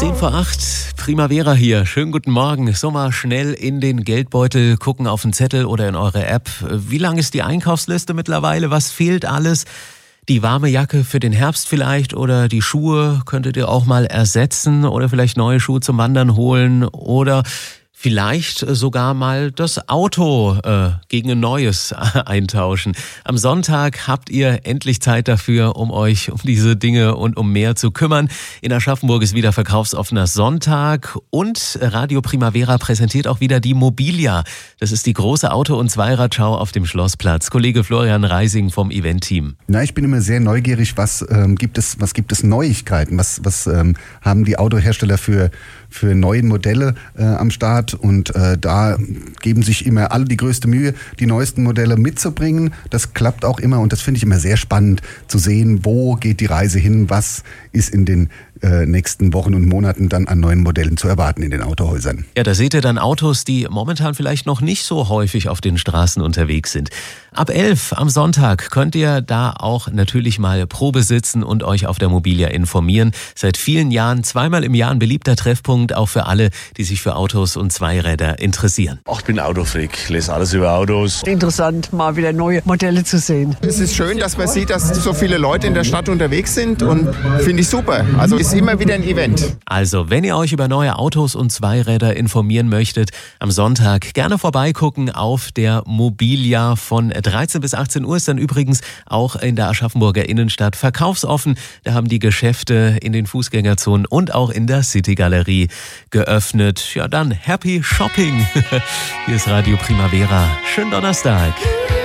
7:10, Primavera hier. Schönen guten Morgen. So mal schnell in den Geldbeutel gucken, auf den Zettel oder in eure App. Wie lang ist die Einkaufsliste mittlerweile? Was fehlt alles? Die warme Jacke für den Herbst vielleicht oder die Schuhe könntet ihr auch mal ersetzen oder vielleicht neue Schuhe zum Wandern holen oder vielleicht sogar mal das Auto gegen ein neues eintauschen. Am Sonntag habt ihr endlich Zeit dafür, um euch um diese Dinge und um mehr zu kümmern. In Aschaffenburg ist wieder verkaufsoffener Sonntag und Radio Primavera präsentiert auch wieder die Mobilia. Das ist die große Auto- und Zweiradschau auf dem Schlossplatz. Kollege Florian Reising vom Event-Team. Na, ich bin immer sehr neugierig, was gibt es Neuigkeiten? Was haben die Autohersteller für neue Modelle am Start? Und da geben sich immer alle die größte Mühe, die neuesten Modelle mitzubringen. Das klappt auch immer und das finde ich immer sehr spannend zu sehen, wo geht die Reise hin, was ist in den nächsten Wochen und Monaten dann an neuen Modellen zu erwarten in den Autohäusern. Ja, da seht ihr dann Autos, die momentan vielleicht noch nicht so häufig auf den Straßen unterwegs sind. Ab 11 am Sonntag könnt ihr da auch natürlich mal Probe sitzen und euch auf der Mobilia informieren. Seit vielen Jahren, zweimal im Jahr ein beliebter Treffpunkt, auch für alle, die sich für Autos und Zweiräder interessieren. Ich bin Autofreak, lese alles über Autos. Interessant, mal wieder neue Modelle zu sehen. Es ist schön, dass man sieht, dass so viele Leute in der Stadt unterwegs sind und finde ich super. Also ist immer wieder ein Event. Also, wenn ihr euch über neue Autos und Zweiräder informieren möchtet, am Sonntag gerne vorbeigucken auf der Mobilia. Von 13 bis 18 Uhr ist dann übrigens auch in der Aschaffenburger Innenstadt verkaufsoffen. Da haben die Geschäfte in den Fußgängerzonen und auch in der City-Galerie geöffnet. Ja, dann Happy Shopping. Hier ist Radio Primavera. Schönen Donnerstag.